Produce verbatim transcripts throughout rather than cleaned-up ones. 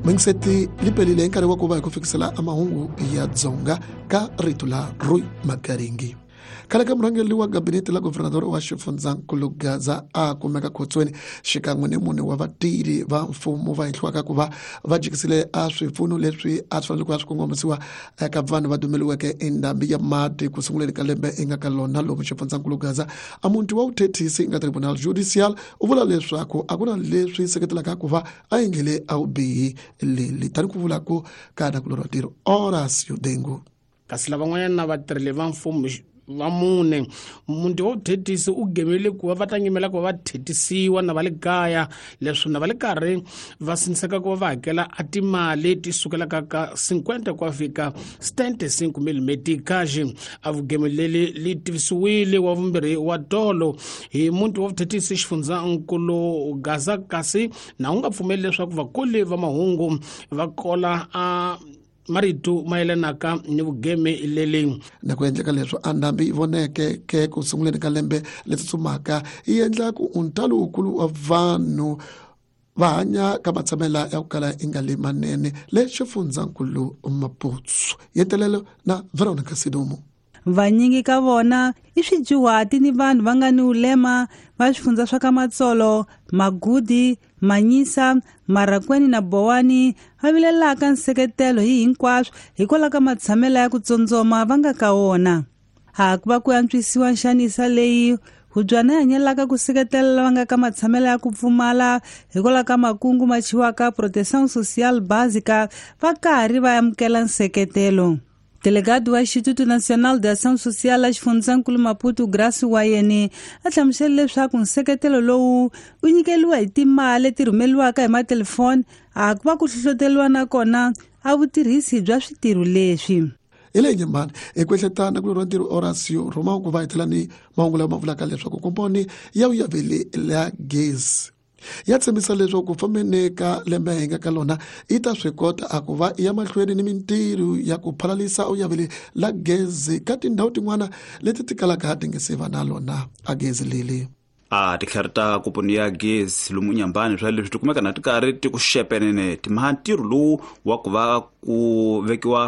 Mingseti lipelile nkarhi wa ku va hi ku fikisela amahungu ya dzonga ka rito la Roy Magaringi. Khale ka murhangeri wa gabinete la governador wa xifundzankulu Gaza a kumeka khotsweni xikan'we ni mune wa vatirhi va mfumo va hehliwaka ku va va jikisile a swipfuno leswi a swi fanele ku va swi kongomisiwa eka vanhu va dumeliweke endhambi ya mati ku sunguleni ka lembe eka ka lona lomu xifundzankulu Gaza. A munti wa vuthethisi nga tribunal judicial u vula leswaku a ku na leswi seketelaka ku va a endlele a vubihi leli tani ku vula ku kana ku lorwa ntirho Horacio Dengu. Kasi lavan'wanyana na vatirhi va mfumo va mune munti wa vuthethisi u gemele ku va va ta nyimela ku va va thetisiwa na va le kaya leswi na va le karhi va siniseka ku va va hakela a timali ti sukelaka ka cinquenta ku fika setenta e cinco mil metikaji. A vugemeleli li tivisiwile wa vumbirhi wa tolo hi munti wa vuthethisi xifundzankulu Gaza, kasi na u nga pfumeli leswaku vakoli va mahungu va kola a marito mayelanaka ni vugeme leli. Na ku endleka leswo a ndhambi yi voneke ke ku sunguleni ka lembe le tsutsumaka yi endla ku untalo ukulu wa vanhu va hanya ka matsamela ya ku kala yi nga le manene le xifundzankulu Maputo. Yetelelo na Veronica Sidomo. Vanyingi ka vona i swijuhati ni vanhu va nga ni ulema va swifundza swa ka Matsolo, Magudi, Manyisa, Marakweni na Bowani va vilelaka nseketelo hi hinkwaswo hikwalaho ka matshamela ya ku tsondzoma va nga ka wona. Ha ku va ku antswisiwa nxanisa leyi Hudyana ya hanyelaka ku seketela va nga ka matshamela ya ku pfumala hikwalaho ka makungu ma chiwaka proteção social básica va karhi va amukela nseketelo. Delegado wa Instituto Nacional de Ação Social a xifundzankulu Maputo Graça Wayene a hlamusele leswaku nseketelo lowu u nyikeliwa hi timali ti rhumeliwaka hi matelefoni a ku va ku hlohloteliwa na kona a vutirhisi bya switirho leswi. Ile nyambani ekwehletana ku lorwa ntirho Horacio Roma ku va hethelani mahungu lama vulaka leswaku komponi ya uyavele la gezi ya tshembisa leswaku fambeni ka lembe henga ka lona yi ta swi kota a ku va ya mahlweni ni mintirho ya ku phalalisa uyavele la gezi ka tindhawu tin'wana leti ti kalaka ti nga se va na lona a gezi leli. A tikharita kuponi ya gezi lomu nyambani swa leswi tikumeka na tikari ti ku xepenene timaha ntirho lowu wa ku va ku vekiwa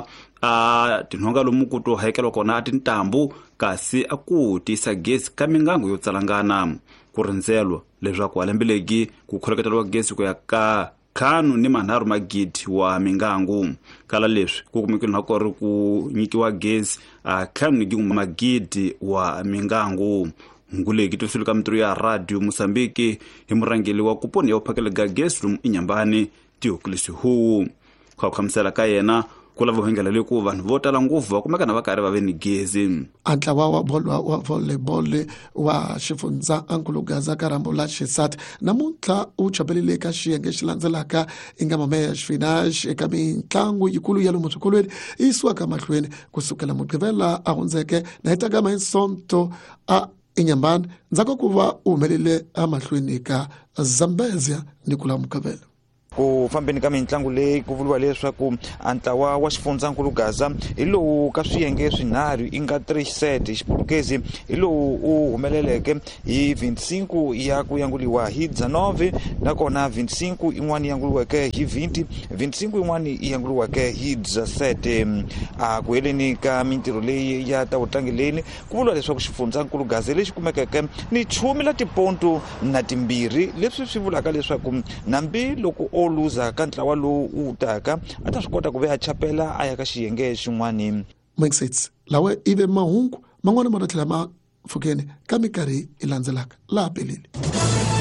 a tinhonga lomu ku to hakelwa kona a tintambu kasi a ku tisa gezi ka mingangu yo tsalangana ku rindzelwa leswaku alembelegi ku khuleketeliwa gezi ku ya ka khanu ni manharhu magidi wa mingangu kala leswi ku kumekile na ku ri ku nyikiwa gezi a khanu ni magidi wa mingangu. Nguleki to sulika mtru ya radio Mozambique hi murangeli wa kuponi ya uphakele ga gezi lomu inyambani Tiokulisi hu kwa khamsela ka yena kula vuhengela leku vanhu vo tala nguvu va kumeka na va karhi va ve ni gezi. Antlawa wa bolo wa volleyball wa xifundzankulu Gaza Karambo la Xisati namuntlha u chapelile ka xiyenge xi landzelaka inga mameya xifinax eka mitlangu yikulu ya lomu swikolweni yi yisiwaka mahlweni kusukela mugqivela a hundzeke na hitakama hi Sonto a inyambani ndzhaku ku va u humelele emahlweni ka Zambezia ni kula mukavela. Ku fambeni ka mitlangu leyi ku vuliwa leswaku antlawa wa xifundzankulu Gaza hi lowu ka swiyenge swinharhu i nga three set xipulukezi hi lowu u humeleleke hi veinticinco ya ku yanguliwa hi dzaanove nakona veinticinco in'wana yanguliweke hi vinte veinticinco in'wana yanguliweke hi dzaasete. A ku heleni ka mintirho leyi ya ta vutlangileni ku vuliwa leswaku xifundzankulu Gaza lexi kumekeke ni chumi la tiponto na timbirhi leswi swi vulaka leswaku nambi loko o luza ka ntlawa lowu u taka a ta swi kota ku ve a chapela a ya ka xiyenge xin'wana. Minxits lawe ive mahungu man'wana ma tlhela ma fukeni ka mikarhi ilandzelaka laha peleli.